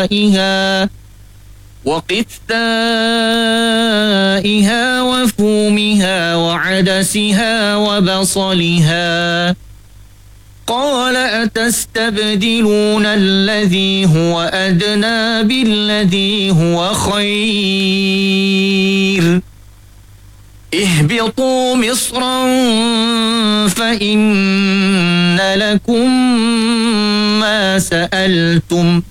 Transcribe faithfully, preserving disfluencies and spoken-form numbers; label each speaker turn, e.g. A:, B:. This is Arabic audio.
A: وقثائها وقثائها وفومها وعدسها وبصلها قال أتستبدلون الذي هو أدنى بالذي هو خير اهبطوا مصرا فإن لكم ما سألتم